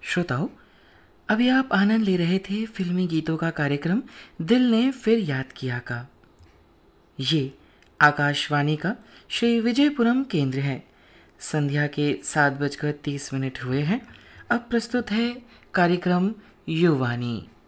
श्रोताओं, अभी आप आनंद ले रहे थे फिल्मी गीतों का कार्यक्रम दिल ने फिर याद किया का। ये आकाशवाणी का श्री विजयपुरम केंद्र है। संध्या के 7:30 हुए हैं। अब प्रस्तुत है कार्यक्रम युवानी।